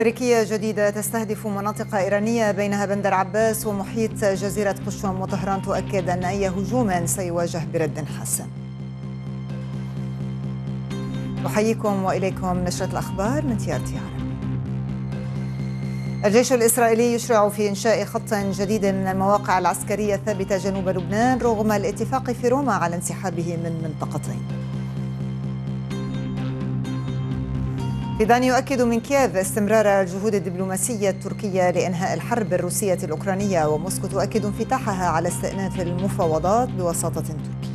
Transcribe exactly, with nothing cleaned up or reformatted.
أمريكية جديدة تستهدف مناطق إيرانية بينها بندر عباس ومحيط جزيرة قشم، وطهران تؤكد أن أي هجوم سيواجه برد حاسم. أحييكم وإليكم نشرة الأخبار من تي آر تي عربي. الجيش الإسرائيلي يشرع في إنشاء خط جديد من المواقع العسكرية الثابتة جنوب لبنان رغم الاتفاق في روما على انسحابه من منطقتين. فيدان يؤكد من كييف استمرار الجهود الدبلوماسية التركية لإنهاء الحرب الروسية الأوكرانية، وموسكو تؤكد انفتاحها على استئناف المفاوضات بوساطة تركية.